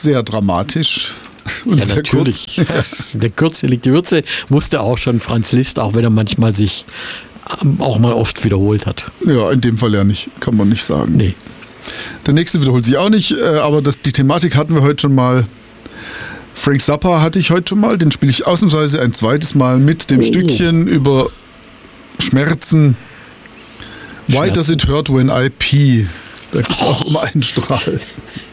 sehr dramatisch. Und Ja, sehr natürlich. kurz. In der Kürze liegt die Würze, wusste auch schon Franz Liszt, auch wenn er manchmal sich auch mal oft wiederholt hat. Ja, in dem Fall ja nicht, kann man nicht sagen. Nee. Der nächste wiederholt sich auch nicht, aber die Thematik hatten wir heute schon mal. Frank Zappa hatte ich heute schon mal, den spiele ich ausnahmsweise ein zweites Mal mit dem Stückchen über Schmerzen. Why does it hurt when I pee? Da geht es auch um einen Strahl.